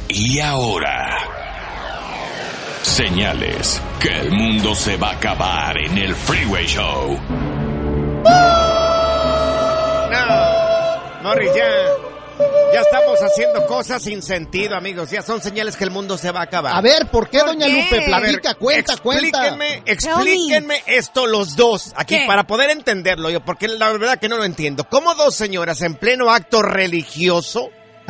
Y ahora, señales que el mundo se va a acabar en el Freeway Show. No, Morris, ya estamos haciendo cosas sin sentido, amigos. Ya son señales que el mundo se va a acabar. A ver, ¿por qué, doña Lupe? Platica, cuenta. Explíquenme esto los dos, aquí, para poder entenderlo yo, porque la verdad que no lo entiendo. ¿Cómo dos señoras en pleno acto religioso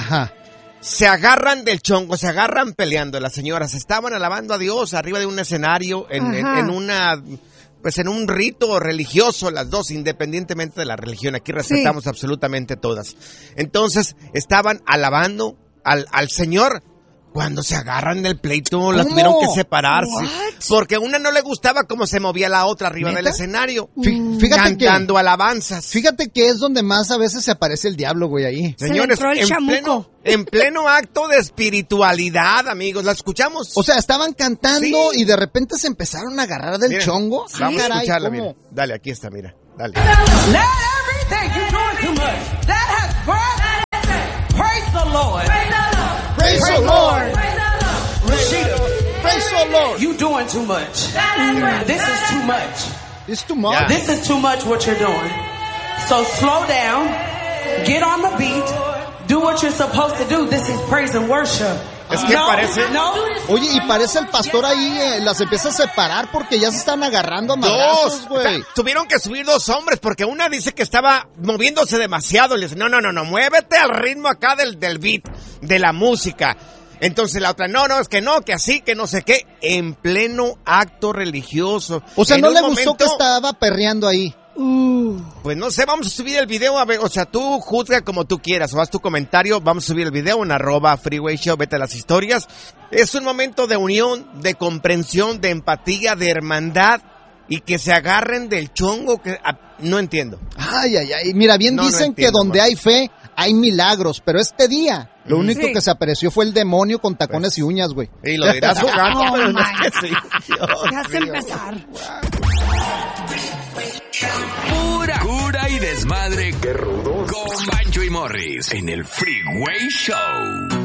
se agarran del chongo, se agarran peleando? Las señoras estaban alabando a Dios arriba de un escenario, en un rito religioso, las dos, independientemente de la religión. Aquí respetamos absolutamente todas. Entonces, estaban alabando al Señor. Cuando se agarran del pleito, la tuvieron que separarse. Porque una no le gustaba cómo se movía la otra arriba del escenario. Fíjate cantando alabanzas. Fíjate que es donde más a veces se aparece el diablo, güey, ahí. Señores, en pleno acto de espiritualidad, amigos, ¿la escuchamos? O sea, estaban cantando y de repente se empezaron a agarrar del chongo. Vamos a escucharla, mira. Dale, aquí está, mira. Dale. Let everything you're doing too much. That has breath. Praise the Lord. Praise the Lord. Rashida, praise the Lord. You doing too much. This is too much. It's too much. Yeah. This is too much what you're doing. So slow down, get on the beat, do what you're supposed to do. This is praise and worship. Es que parece... Oye, y parece el pastor ahí, las empieza a separar porque ya se están agarrando a madrazos, güey. Tuvieron que subir dos hombres porque una dice que estaba moviéndose demasiado. Le dice, no, muévete al ritmo acá del beat, de la música. Entonces la otra, no, es que no, que así, que no sé qué. En pleno acto religioso. O sea, no le gustó que estaba perreando ahí. Pues no sé, vamos a subir el video, a ver, o sea, tú juzga como tú quieras, o haz tu comentario, vamos a subir el video en @Freeway Show, vete a las historias. Es un momento de unión, de comprensión, de empatía, de hermandad, y que se agarren del chongo, que no entiendo. Ay, mira, bien dicen que donde hay fe, hay milagros, pero este día, lo único que se apareció fue el demonio con tacones y uñas, güey. Y lo dirás jugando, pero no es que sí. Déjase empezar. Pura cura y desmadre. ¡Qué rudos! Con Bancho y Morris en el Freeway Show.